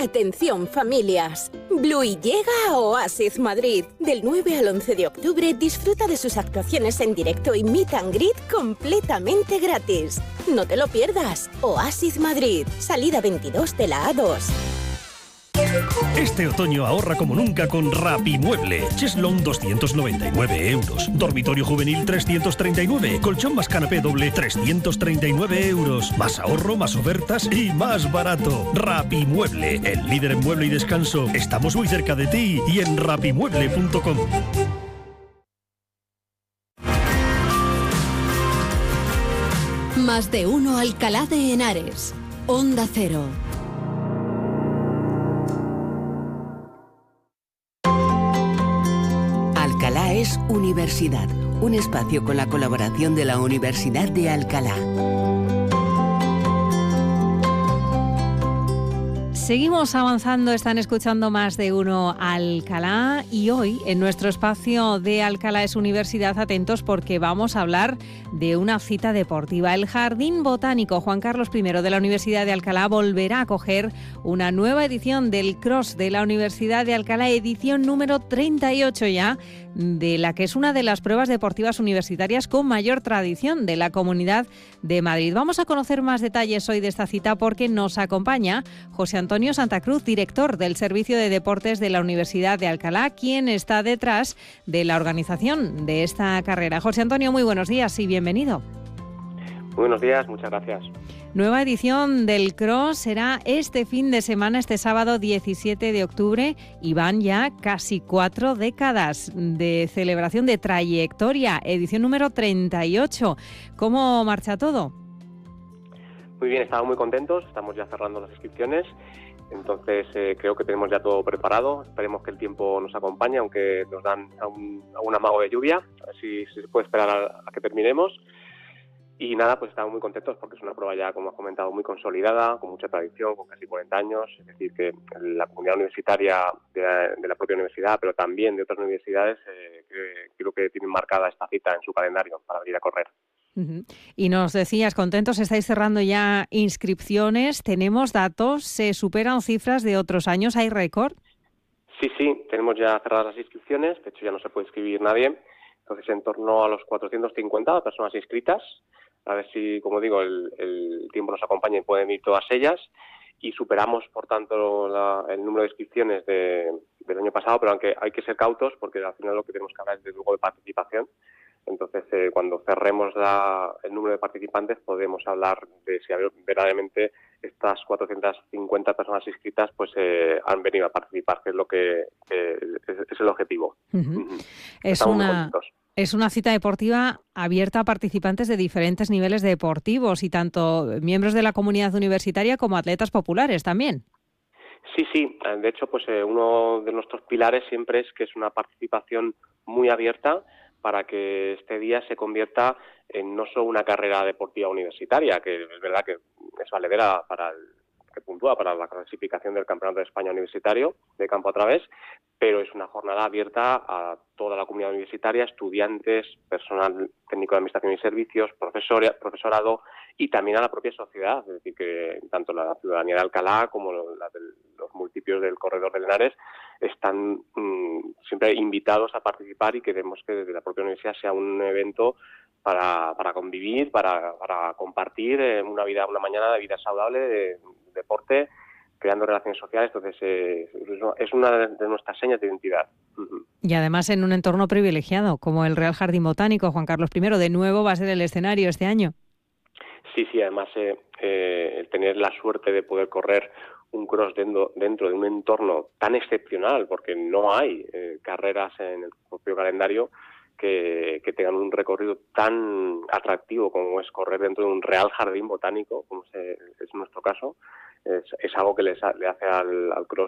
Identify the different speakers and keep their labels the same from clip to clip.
Speaker 1: Atención familias, Bluey llega a Oasis Madrid. Del 9 al 11 de octubre disfruta de sus actuaciones en directo y meet and greet completamente gratis. No te lo pierdas. Oasis Madrid, salida 22 de la A2.
Speaker 2: Este otoño ahorra como nunca con Rapimueble. Cheslón 299 euros. Dormitorio juvenil 339. Colchón más canapé doble 339 euros. Más ahorro, más ofertas y más barato. Rapimueble, el líder en mueble y descanso. Estamos muy cerca de ti y en rapimueble.com.
Speaker 3: Más de uno Alcalá de Henares. Onda Cero.
Speaker 4: Alcalá es Universidad, un espacio con la colaboración de la Universidad de Alcalá.
Speaker 5: Seguimos avanzando, están escuchando Más de uno Alcalá y hoy en nuestro espacio de Alcalá es Universidad, atentos porque vamos a hablar de una cita deportiva. El Jardín Botánico Juan Carlos I de la Universidad de Alcalá volverá a acoger una nueva edición del Cross de la Universidad de Alcalá, edición número 38 ya, de la que es una de las pruebas deportivas universitarias con mayor tradición de la Comunidad de Madrid. Vamos a conocer más detalles hoy de esta cita porque nos acompaña José Antonio Santa Cruz, director del Servicio de Deportes de la Universidad de Alcalá, quien está detrás de la organización de esta carrera. José Antonio, muy buenos días y bienvenido.
Speaker 6: Buenos días, muchas gracias.
Speaker 5: Nueva edición del Cross será este fin de semana, este sábado 17 de octubre, y van ya casi 4 décadas de celebración, de trayectoria, edición número 38. ¿Cómo marcha todo?
Speaker 6: Muy bien, estamos muy contentos, estamos ya cerrando las inscripciones, entonces creo que tenemos ya todo preparado. Esperemos que el tiempo nos acompañe, aunque nos dan algún amago de lluvia, a ver si se puede esperar a que terminemos. Y nada, pues estamos muy contentos porque es una prueba ya, como has comentado, muy consolidada, con mucha tradición, con casi 40 años. Es decir, que la comunidad universitaria de la propia universidad, pero también de otras universidades, creo que tienen marcada esta cita en su calendario para venir a correr.
Speaker 5: Uh-huh. Y nos decías, contentos, estáis cerrando ya inscripciones, tenemos datos, se superan cifras de otros años, ¿hay récord?
Speaker 6: Sí, tenemos ya cerradas las inscripciones, de hecho ya no se puede inscribir nadie, entonces en torno a los 450 personas inscritas. A ver si, como digo, el tiempo nos acompaña y pueden ir todas ellas. Y superamos, por tanto, el número de inscripciones del año pasado, pero aunque hay que ser cautos porque al final lo que tenemos que hablar es de luego de participación. Entonces, cuando cerremos el número de participantes, podemos hablar de si verdaderamente estas 450 personas inscritas pues han venido a participar, que es lo que es el objetivo.
Speaker 5: Uh-huh.
Speaker 6: Estamos
Speaker 5: Es una cita deportiva abierta a participantes de diferentes niveles deportivos y tanto miembros de la comunidad universitaria como atletas populares también.
Speaker 6: Sí. De hecho, pues uno de nuestros pilares siempre es que es una participación muy abierta para que este día se convierta en no solo una carrera deportiva universitaria, que es verdad que es valedera que puntúa para la clasificación del Campeonato de España Universitario de campo a través, pero es una jornada abierta a toda la comunidad universitaria, estudiantes, personal técnico de administración y servicios, profesorado y también a la propia sociedad, es decir, que tanto la ciudadanía de Alcalá como la de los municipios del corredor de Henares están siempre invitados a participar y queremos que desde la propia universidad sea un evento para convivir, para compartir una mañana de vida saludable, de deporte, creando relaciones sociales. Entonces es una de nuestras señas de identidad.
Speaker 5: Y además en un entorno privilegiado como el Real Jardín Botánico Juan Carlos I, de nuevo va a ser el escenario este año.
Speaker 6: Sí, además el tener la suerte de poder correr un cross dentro de un entorno tan excepcional, porque no hay carreras en el propio calendario que tengan un recorrido tan atractivo como es correr dentro de un Real Jardín Botánico, como es nuestro caso, es algo que le hace al cross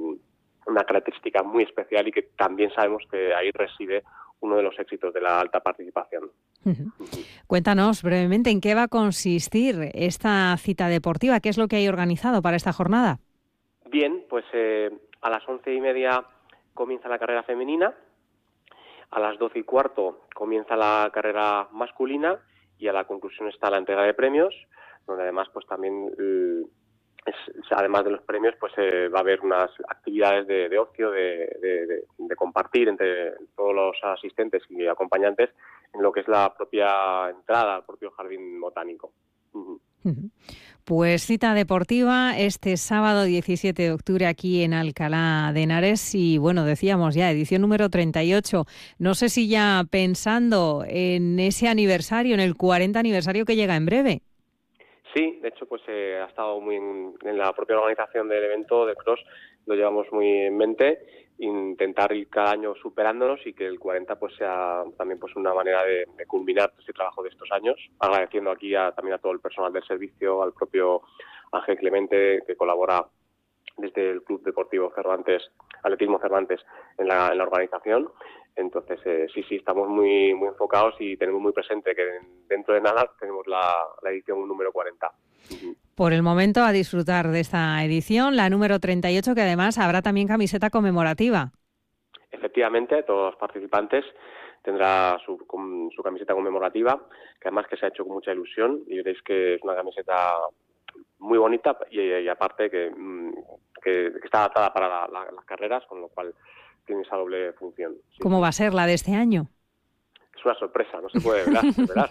Speaker 6: una característica muy especial y que también sabemos que ahí reside uno de los éxitos de la alta participación.
Speaker 5: Uh-huh. Cuéntanos brevemente en qué va a consistir esta cita deportiva, qué es lo que hay organizado para esta jornada.
Speaker 6: Bien, pues a las 11:30 comienza la carrera femenina, a las 12:15 comienza la carrera masculina y a la conclusión está la entrega de premios, donde además pues también además de los premios, pues va a haber unas actividades de ocio, de compartir entre todos los asistentes y acompañantes en lo que es la propia entrada al propio jardín botánico.
Speaker 5: Pues cita deportiva este sábado 17 de octubre aquí en Alcalá de Henares y bueno, decíamos ya, edición número 38. No sé si ya pensando en ese aniversario, en el 40 aniversario que llega en breve.
Speaker 6: Sí, de hecho, pues ha estado muy en la propia organización del evento de Cross, lo llevamos muy en mente, intentar ir cada año superándonos y que el 40 pues sea también pues una manera de culminar este trabajo de estos años, agradeciendo aquí también a todo el personal del servicio, al propio Ángel Clemente que colabora desde el Club Deportivo Cervantes, Atletismo Cervantes en la organización. Entonces, sí, estamos muy enfocados y tenemos muy presente que dentro de nada tenemos la edición número 40.
Speaker 5: Por el momento, a disfrutar de esta edición, la número 38, que además habrá también camiseta conmemorativa.
Speaker 6: Efectivamente, todos los participantes tendrá su camiseta conmemorativa, que además que se ha hecho con mucha ilusión y veréis que es una camiseta muy bonita y aparte que está adaptada para las carreras, con lo cual tiene esa doble función. Sí.
Speaker 5: ¿Cómo va a ser la de este año?
Speaker 6: Es una sorpresa, no se puede velar.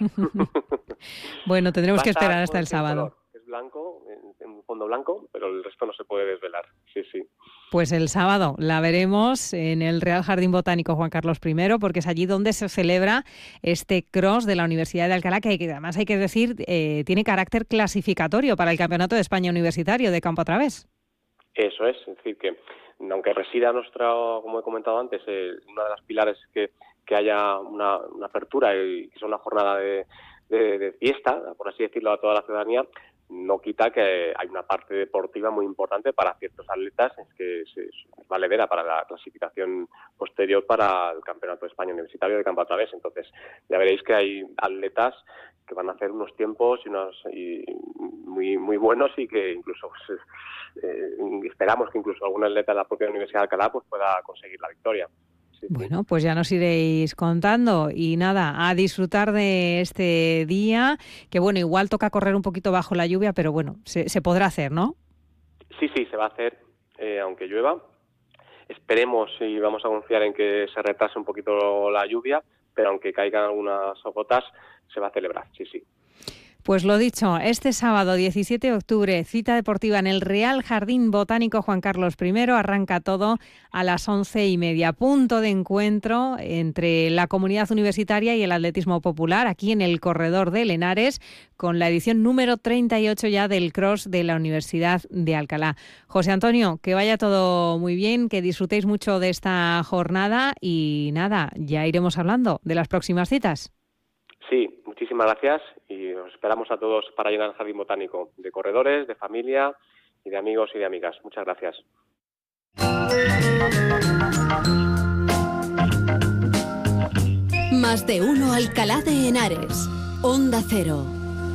Speaker 5: Bueno, tendremos que esperar hasta el sábado.
Speaker 6: Color. Es blanco, en un fondo blanco, pero el resto no se puede desvelar. Sí.
Speaker 5: Pues el sábado la veremos en el Real Jardín Botánico Juan Carlos I, porque es allí donde se celebra este cross de la Universidad de Alcalá, que además hay que decir tiene carácter clasificatorio para el Campeonato de España Universitario de Campo a Través. Eso
Speaker 6: es decir que aunque resida como he comentado antes, una de las pilares es que haya una apertura y que sea una jornada de fiesta, por así decirlo, a toda la ciudadanía, no quita que hay una parte deportiva muy importante para ciertos atletas, es que es valedera para la clasificación posterior para el Campeonato de España Universitario de Campo a Través. Entonces, ya veréis que hay atletas que van a hacer unos tiempos y muy muy buenos y que incluso esperamos que incluso algún atleta de la propia Universidad de Alcalá pues pueda conseguir la victoria. Sí.
Speaker 5: Bueno, pues ya nos iréis contando y nada, a disfrutar de este día, que bueno, igual toca correr un poquito bajo la lluvia, pero bueno, se podrá hacer, ¿no?
Speaker 6: Sí, se va a hacer, aunque llueva. Esperemos y vamos a confiar en que se retrase un poquito la lluvia, pero aunque caigan algunas gotas, se va a celebrar, sí.
Speaker 5: Pues lo dicho, este sábado 17 de octubre, cita deportiva en el Real Jardín Botánico Juan Carlos I, arranca todo a las 11:30. Punto de encuentro entre la comunidad universitaria y el atletismo popular, aquí en el Corredor de Henares, con la edición número 38 ya del Cross de la Universidad de Alcalá. José Antonio, que vaya todo muy bien, que disfrutéis mucho de esta jornada y nada, ya iremos hablando de las próximas citas.
Speaker 6: Sí, muchísimas gracias y os esperamos a todos para llenar el Jardín Botánico de corredores, de familia y de amigos y de amigas. Muchas gracias.
Speaker 3: Más de uno Alcalá de Henares. Onda Cero.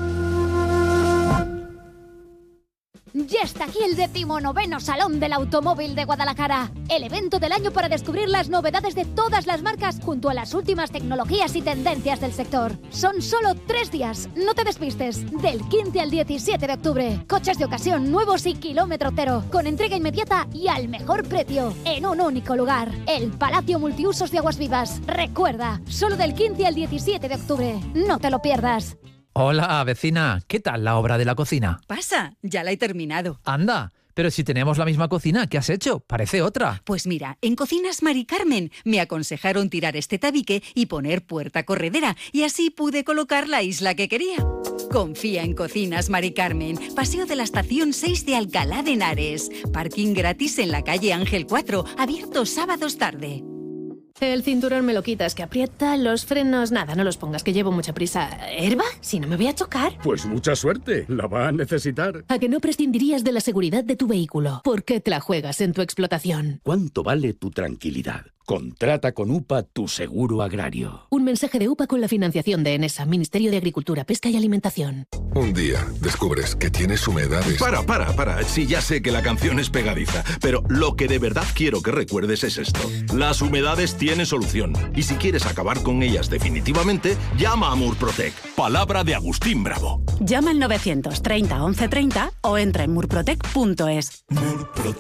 Speaker 7: Ya está aquí el 19º Salón del Automóvil de Guadalajara, el evento del año para descubrir las novedades de todas las marcas junto a las últimas tecnologías y tendencias del sector. Son solo 3 días, no te despistes, del 15 al 17 de octubre. Coches de ocasión nuevos y kilómetro cero, con entrega inmediata y al mejor precio, en un único lugar, el Palacio Multiusos de Aguas Vivas. Recuerda, solo del 15 al 17 de octubre, no te lo pierdas.
Speaker 8: Hola, vecina. ¿Qué tal la obra de la cocina?
Speaker 9: Pasa, ya la he terminado.
Speaker 8: Anda, pero si tenemos la misma cocina, ¿qué has hecho? Parece otra.
Speaker 9: Pues mira, en Cocinas Mari Carmen me aconsejaron tirar este tabique y poner puerta corredera, y así pude colocar la isla que quería. Confía en Cocinas Mari Carmen, Paseo de la Estación 6 de Alcalá de Henares. Parking gratis en la calle Ángel 4, abierto sábados tarde.
Speaker 10: El cinturón me lo quitas, que aprieta, los frenos, nada, no los pongas, que llevo mucha prisa. ¿Herba? Si no me voy a chocar.
Speaker 11: Pues mucha suerte, la va a necesitar.
Speaker 10: ¿A que no prescindirías de la seguridad de tu vehículo? ¿Por qué te la juegas en tu explotación?
Speaker 11: ¿Cuánto vale tu tranquilidad? Contrata con UPA tu seguro agrario.
Speaker 10: Un mensaje de UPA con la financiación de Enesa, Ministerio de Agricultura, Pesca y Alimentación.
Speaker 12: Un día descubres que tienes humedades.
Speaker 13: Para. Sí, ya sé que la canción es pegadiza, pero lo que de verdad quiero que recuerdes es esto. Las humedades tienen solución. Y si quieres acabar con ellas definitivamente, llama a Murprotec. Palabra de Agustín Bravo.
Speaker 14: Llama al 930 1130 o entra en murprotec.es.